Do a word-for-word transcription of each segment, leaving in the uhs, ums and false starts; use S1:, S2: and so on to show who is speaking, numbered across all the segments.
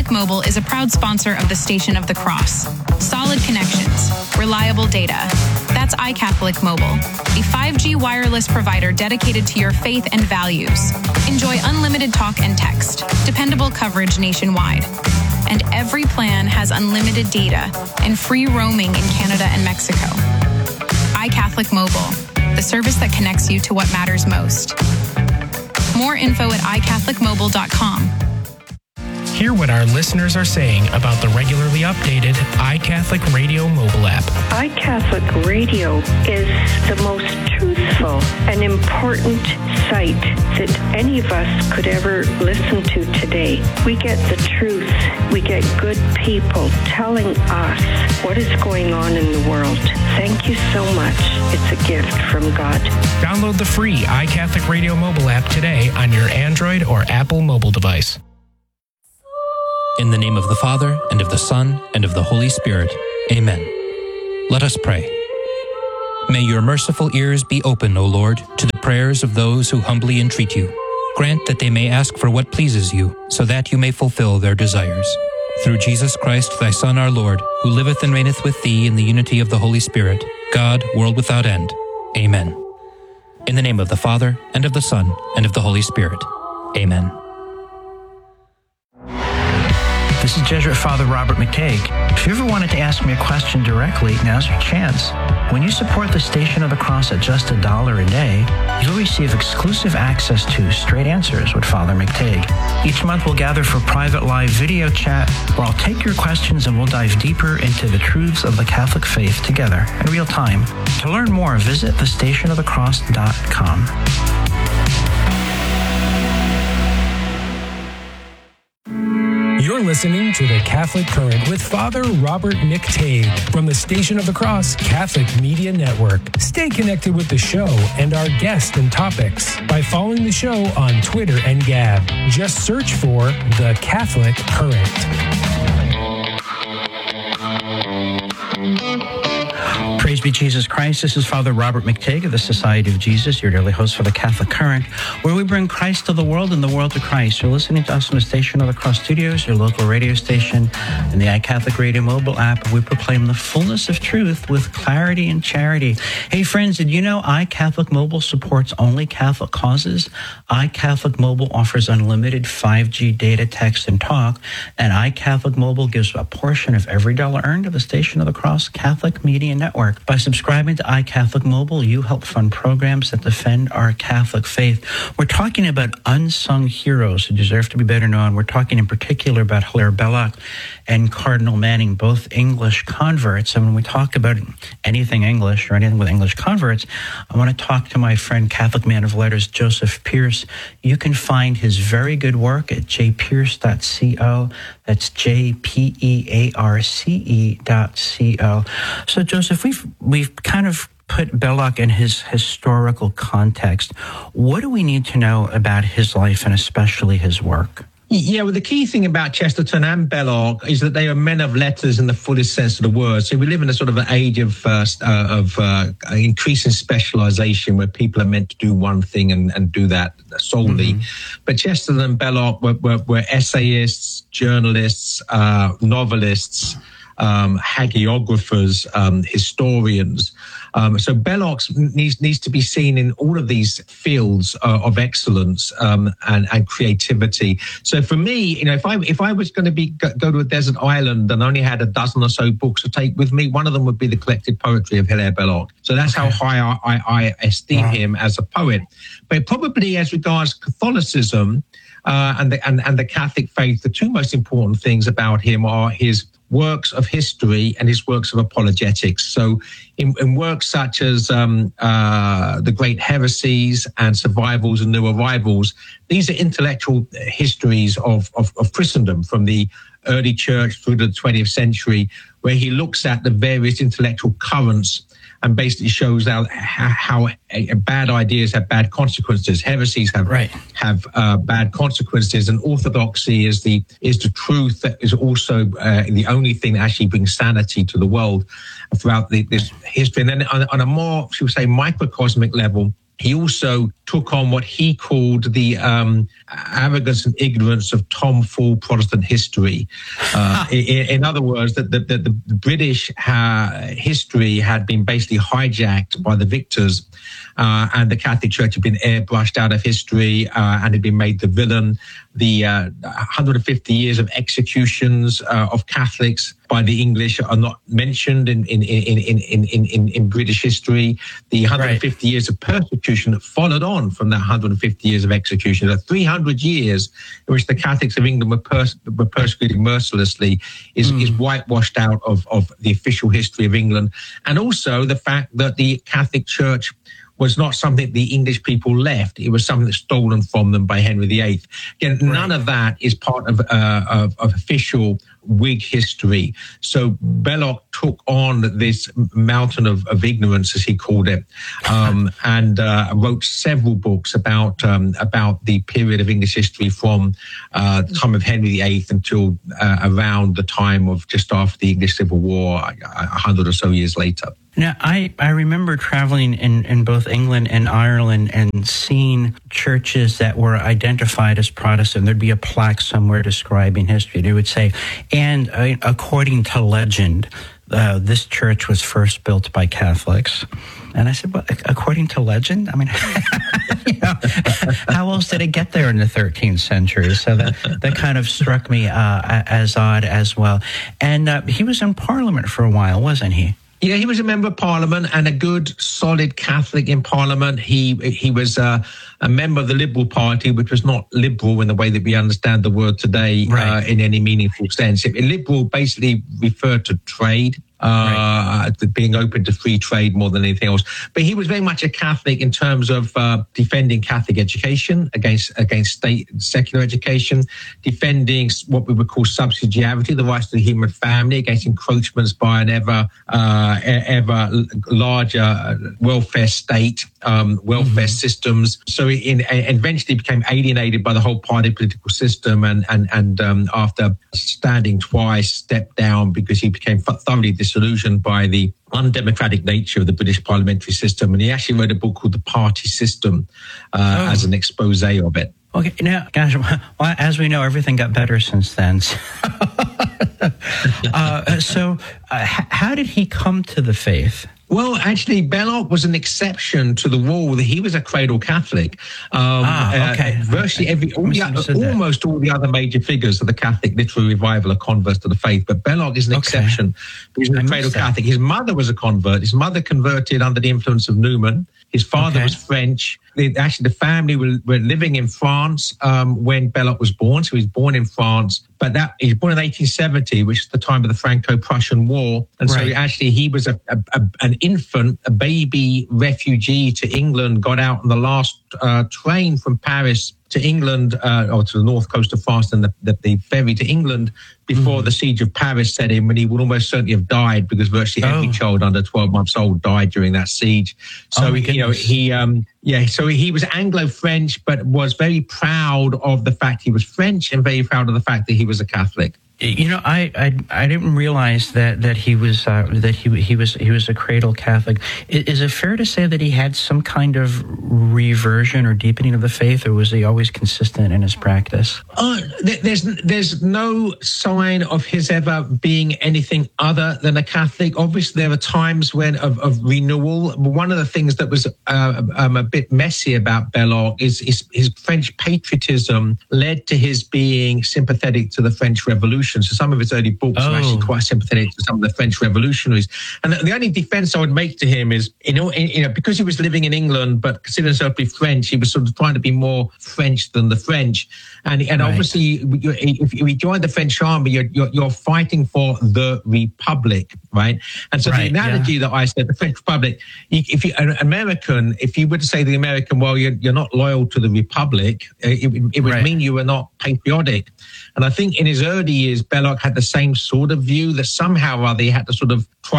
S1: iCatholic Mobile is a proud sponsor of the Station of the Cross. Solid connections, reliable data. That's iCatholic Mobile, a five G wireless provider dedicated to your faith and values. Enjoy unlimited talk and text, dependable coverage nationwide. And every plan has unlimited data and free roaming in Canada and Mexico. iCatholic Mobile, the service that connects you to what matters most. More info at i catholic mobile dot com.
S2: Hear what our listeners are saying about the regularly updated iCatholic Radio mobile app.
S3: iCatholic Radio is the most truthful and important site that any of us could ever listen to today. We get the truth. We get good people telling us what is going on in the world. Thank you so much. It's a gift from God.
S2: Download the free iCatholic Radio mobile app today on your Android or Apple mobile device.
S4: In the name of the Father, and of the Son, and of the Holy Spirit. Amen. Let us pray. May your merciful ears be open, O Lord, to the prayers of those who humbly entreat you. Grant that they may ask for what pleases you, so that you may fulfill their desires. Through Jesus Christ, thy Son, our Lord, who liveth and reigneth with thee in the unity of the Holy Spirit, God, world without end. Amen. In the name of the Father, and of the Son, and of the Holy Spirit. Amen.
S5: This is Jesuit Father Robert McTague. If you ever wanted to ask me a question directly, now's your chance. When you support the Station of the Cross at just a dollar a day, you'll receive exclusive access to Straight Answers with Father McTague. Each month we'll gather for private live video chat where I'll take your questions and we'll dive deeper into the truths of the Catholic faith together in real time. To learn more, visit the station of the cross dot com.
S2: You're listening to The Catholic Current with Father Robert McTague from the Station of the Cross Catholic Media Network. Stay connected with the show and our guests and topics by following the show on Twitter and Gab. Just search for The Catholic Current.
S5: Praise be Jesus Christ. This is Father Robert McTague of the Society of Jesus, your daily host for the Catholic Current, where we bring Christ to the world and the world to Christ. You're listening to us from the Station of the Cross Studios, your local radio station, and the iCatholic Radio mobile app. We proclaim the fullness of truth with clarity and charity. Hey, friends, did you know iCatholic Mobile supports only Catholic causes? iCatholic Mobile offers unlimited five G data, text, and talk, and iCatholic Mobile gives a portion of every dollar earned to the Station of the Cross Catholic Media Network. By subscribing to iCatholic Mobile, you help fund programs that defend our Catholic faith. We're talking about unsung heroes who deserve to be better known. We're talking in particular about Hilaire Belloc and Cardinal Manning, both English converts. And when we talk about anything English or anything with English converts, I want to talk to my friend, Catholic man of letters, Joseph Pearce. You can find his very good work at j pearce dot co. That's J P E A R C E dot C O. So, Joseph, we've we've kind of put Belloc in his historical context. What do we need to know about his life and especially his work?
S6: Yeah, well, the key thing about Chesterton and Belloc is that they are men of letters in the fullest sense of the word. So we live in a sort of an age of uh, uh, of uh, increasing specialization where people are meant to do one thing and, and do that solely. Mm-hmm. But Chesterton and Belloc were, were, were essayists, journalists, uh, novelists, um, hagiographers, um, historians. Um, so Belloc needs needs to be seen in all of these fields uh, of excellence um, and, and creativity. So for me, you know, if I if I was going to be go to a desert island and only had a dozen or so books to take with me, one of them would be the collected poetry of Hilaire Belloc. So that's okay. how high I, I, I esteem wow. him as a poet. But probably as regards Catholicism uh, and the and, and the Catholic faith, the two most important things about him are his works of history and his works of apologetics. So in, in works such as um, uh, The Great Heresies and Survivals and New Arrivals, these are intellectual histories of, of, of Christendom from the early church through the twentieth century, where he looks at the various intellectual currents and basically shows out how, how bad ideas have bad consequences. Heresies have right. have uh, bad consequences, and orthodoxy is the is the truth that is also uh, the only thing that actually brings sanity to the world throughout the, this history. And then on, on a more, should we say, microcosmic level, he also took on what he called the um, arrogance and ignorance of tomfool Protestant history. Uh, in, in other words, that the, the, the British uh, history had been basically hijacked by the victors, uh, and the Catholic Church had been airbrushed out of history uh, and had been made the villain. The uh, one hundred fifty years of executions uh, of Catholics by the English are not mentioned in in in in in in, in British history. The one hundred fifty right. years of persecution that followed on from that one hundred fifty years of execution, the three hundred years in which the Catholics of England were, pers- were persecuted mercilessly, is mm. is whitewashed out of of the official history of England, and also the fact that the Catholic Church was not something the English people left. It was something that's stolen from them by Henry the Eighth. Again, right. none of that is part of, uh, of, of official Whig history. So Belloc took on this mountain of, of ignorance, as he called it, um, and uh, wrote several books about um, about the period of English history from uh, the time of Henry the Eighth until uh, around the time of just after the English Civil War, a hundred or so years later.
S5: Now, I, I remember traveling in, in both England and Ireland and seeing churches that were identified as Protestant. There'd be a plaque somewhere describing history. They would say, and uh, according to legend, uh, this church was first built by Catholics. And I said, well, according to legend? I mean, you know, how else did it get there in the thirteenth century? So that, that kind of struck me uh, as odd as well. And uh, he was in Parliament for a while, wasn't he?
S6: Yeah, he was a member of Parliament and a good, solid Catholic in Parliament. He he was uh, a member of the Liberal Party, which was not liberal in the way that we understand the word today right. uh, in any meaningful sense. Liberal basically referred to trade. Uh, right. being open to free trade more than anything else. But he was very much a Catholic in terms of uh, defending Catholic education against against state secular education, defending what we would call subsidiarity, the rights to the human family, against encroachments by an ever uh, ever larger welfare state, um, welfare mm-hmm. systems. So he in, eventually became alienated by the whole party political system, and and and um, after standing twice, stepped down because he became thoroughly disillusioned by the undemocratic nature of the British parliamentary system. And he actually wrote a book called The Party System uh, oh. as an expose of it.
S5: Okay, now, gosh, well, as we know, everything got better since then. uh, so uh, how did he come to the faith?
S6: Well, actually, Belloc was an exception to the rule. He was a cradle Catholic. Um,
S5: ah, okay.
S6: Uh, virtually every, all the, almost
S5: that.
S6: all the other major figures of the Catholic literary revival are converts to the faith, but Belloc is an okay. exception. He was a cradle Catholic. His mother was a convert. His mother converted under the influence of Newman. His father okay. was French. They, actually, the family were, were living in France um, when Belloc was born. So he was born in France. But that he was born in eighteen seventy, which is the time of the Franco-Prussian War. And right. so actually he was a, a, a, an infant, a baby refugee to England, got out on the last uh, train from Paris to England, uh, or to the north coast of France, and the, the, the ferry to England before mm. the siege of Paris set in, when he would almost certainly have died, because virtually oh. every child under twelve months old died during that siege. So, oh you know, he, um, yeah, so he was Anglo-French, but was very proud of the fact he was French and very proud of the fact that he was a Catholic.
S5: You know, I, I I didn't realize that that he was uh, that he he was he was a cradle Catholic. Is it fair to say that he had some kind of reversion or deepening of the faith, or was he always consistent in his practice?
S6: Uh, there's there's no sign of his ever being anything other than a Catholic. Obviously, there are times when of, of renewal. One of the things that was uh, um, a bit messy about Belloc is, is his French patriotism led to his being sympathetic to the French Revolution. So some of his early books oh. are actually quite sympathetic to some of the French revolutionaries. And the, the only defense I would make to him is, you know, in, you know, because he was living in England, but considering himself to be French, he was sort of trying to be more French than the French. And, and right. obviously, if you join the French army, you're, you're, you're fighting for the Republic, right? And so right, the analogy yeah. that I said, the French Republic, if you, an American, if you were to say to the American, well, you're, you're not loyal to the Republic, it, it would right. mean you were not patriotic. And I think in his early years, Belloc had the same sort of view, that somehow or other he had to sort of try to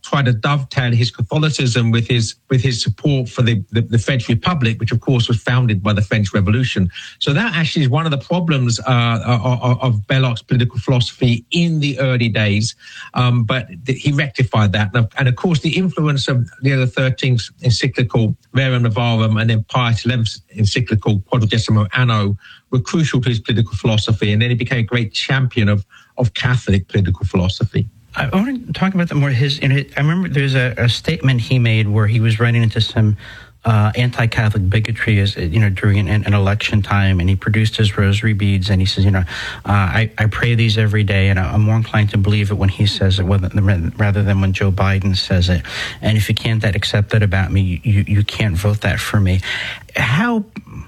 S6: tried to dovetail his Catholicism with his with his support for the, the, the French Republic, which of course was founded by the French Revolution. So that actually is one of the problems uh, of, of Belloc's political philosophy in the early days. Um, but he rectified that. And of course, the influence of Leo the thirteenth encyclical Rerum Novarum and then Pius the eleventh encyclical Quadragesimo Anno were crucial to his political philosophy. And then he became a great champion of, of Catholic political philosophy.
S5: I want to talk about that more. His, in his I remember there's a, a statement he made where he was running into some uh, anti-Catholic bigotry, as you know, during an, an election time, and he produced his rosary beads, and he says, you know, uh, I, I pray these every day, and I'm more inclined to believe it when he says it rather than when Joe Biden says it. And if you can't that accept that about me, you you can't vote that for me. How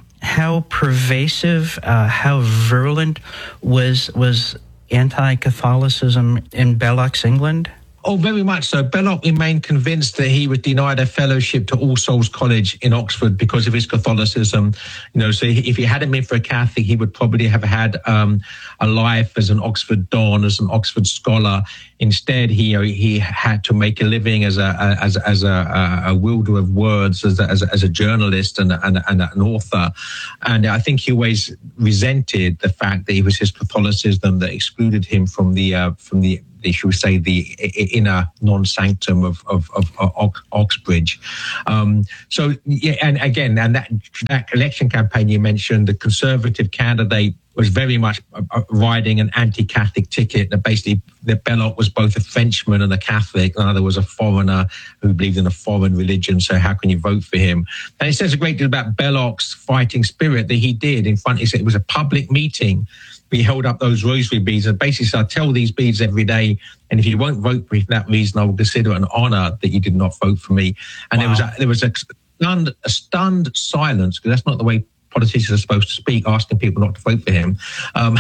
S5: how pervasive, uh, how virulent was was anti-Catholicism in Belloc's England?
S6: Oh, very much so. Belloc remained convinced that he would deny a fellowship to All Souls College in Oxford because of his Catholicism. You know, so if he hadn't been for a Catholic, he would probably have had um, a life as an Oxford Don, as an Oxford scholar. Instead, he you know, he had to make a living as a as as a, a wielder of words, as a, as a, as a journalist and, and, and an author. And I think he always resented the fact that it was his Catholicism that excluded him from the uh, from the should we say, the inner non-sanctum of, of, of, of Oxbridge. Um, so, yeah, and again, and that, that election campaign you mentioned, the Conservative candidate was very much riding an anti-Catholic ticket. That basically, that Belloc was both a Frenchman and a Catholic, and the other was a foreigner who believed in a foreign religion. So how can you vote for him? And it says a great deal about Belloc's fighting spirit that he did in front. He said it was a public meeting. He held up those rosary beads and basically said, I tell these beads every day, and if you won't vote for me for that reason, I will consider it an honor that you did not vote for me. And wow. there was a, there was a stunned, a stunned silence, because that's not the way politicians are supposed to speak, asking people not to vote for him. Um,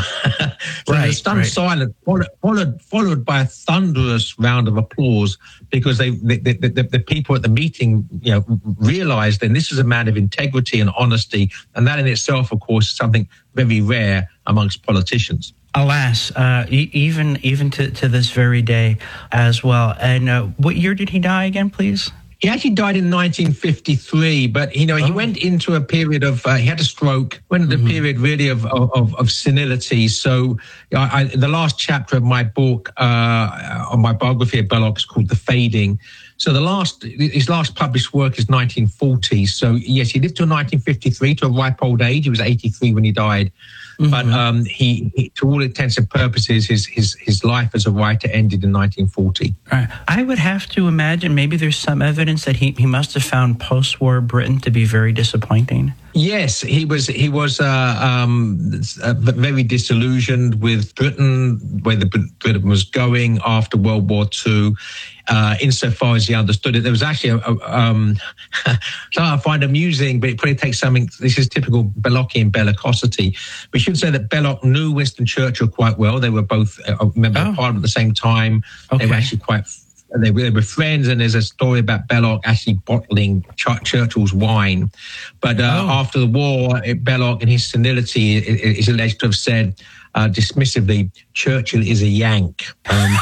S6: so right, a stunned right. silence followed, followed, followed by a thunderous round of applause, because they, the, the, the, the people at the meeting, you know, realized that this is a man of integrity and honesty, and that in itself, of course, is something very rare amongst politicians.
S5: Alas, uh, e- even even to, to this very day as well. And uh, what year did he die again, please?
S6: He actually died in nineteen fifty-three, but, you know, he oh. went into a period of, uh, he had a stroke, went into mm-hmm. a period really of, of, of senility. So I, I, the last chapter of my book, uh, on my biography of Belloc, is called The Fading. So the last, his last published work is nineteen forty. So yes, he lived till nineteen fifty-three, to a ripe old age. He was eighty-three when he died. Mm-hmm. But um, he, he, to all intents and purposes, his his his life as a writer ended in nineteen forty.
S5: Right. I would have to imagine maybe there's some evidence that he, he must have found post-war Britain to be very disappointing.
S6: Yes, he was. He was uh, um, very disillusioned with Britain, where the Britain was going after World War Two. Uh, insofar as he understood it, there was actually a, a um, something I find amusing, but it probably takes something. This is typical Bellocian bellicosity. We should say that Belloc knew Winston Churchill quite well. They were both uh, members oh. of Parliament at the same time. Okay. They were actually quite. They were, they were friends, and there's a story about Belloc actually bottling Ch- Churchill's wine. But uh, oh. after the war, it, Belloc, in his senility, is alleged to have said uh, dismissively, "Churchill is a Yank," um,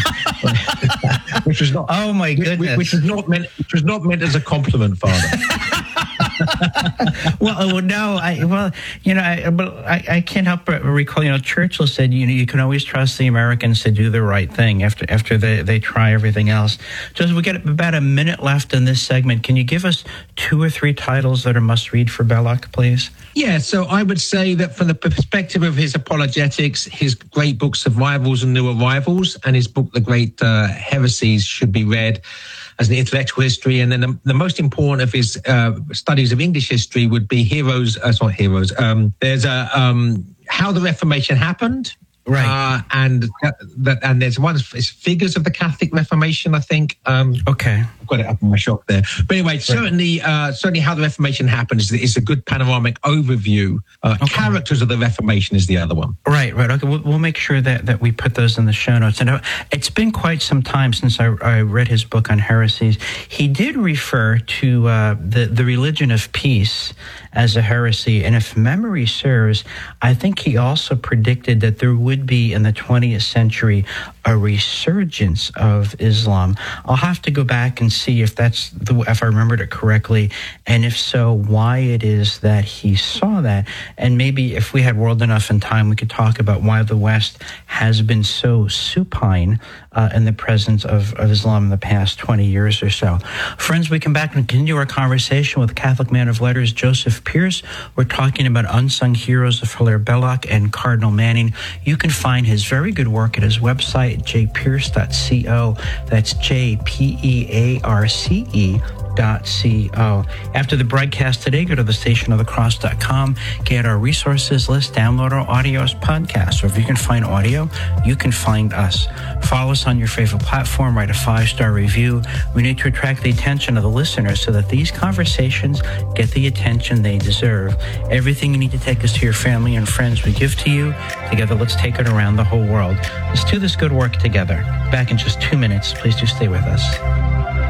S6: which was not.
S5: Oh my goodness!
S6: Which, which was not meant. Which was not meant as a compliment, Father.
S5: well, no, I well, you know, I, but I, I can't help but recall. You know, Churchill said, you know, you can always trust the Americans to do the right thing after after they, they try everything else. So as we get about a minute left in this segment, can you give us two or three titles that are must read for Belloc, please?
S6: Yeah, so I would say that from the perspective of his apologetics, his great book Survivals and New Arrivals, and his book The Great uh, Heresies should be read as an intellectual history. And then the, the most important of his uh, studies of English history would be Heroes, uh, not Heroes, um, there's a um, How the Reformation Happened.
S5: Right.
S6: Uh, and that, and there's one, it's Figures of the Catholic Reformation, I think. Um,
S5: okay.
S6: I've got it up on my shelf there. But anyway, right. certainly, uh, certainly How the Reformation Happened is, is a good panoramic overview. Uh, okay. Characters of the Reformation is the other one.
S5: Right, right. Okay, we'll, we'll make sure that, that we put those in the show notes. And uh, it's been quite some time since I, I read his book on heresies. He did refer to uh, the, the religion of peace as a heresy. And if memory serves, I think he also predicted that there would be in the twentieth century a resurgence of Islam. I'll have to go back and see if that's the, if I remembered it correctly, and if so, why it is that he saw that. And maybe if we had world enough and time, we could talk about why the West has been so supine uh, in the presence of, of Islam in the past twenty years or so. Friends, we come back and continue our conversation with Catholic man of letters Joseph Pearce. We're talking about unsung heroes of Hilaire Belloc and Cardinal Manning. You can find his very good work at his website, j pearce dot co. That's J P E A R C E dot C O. After the broadcast today, go to the station of the cross dot com, get our resources list, download our audios podcast. So if you can find audio, you can find us. Follow us on your favorite platform, write a five-star review. We need to attract the attention of the listeners so that these conversations get the attention they deserve. Everything you need to take us to your family and friends, we give to you. Together, let's take it around the whole world. Let's do this good work together. Back in just two minutes. Please do stay with us.